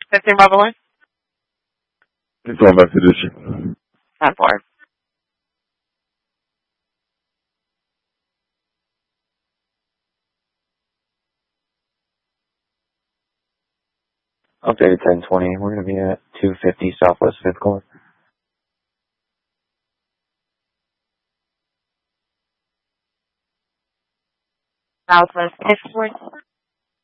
15 Bravo 1? It's on back to district. 10-4. Updated 1020. We're going to be at 250 Southwest 5th Corps. Southwest 5th Corps.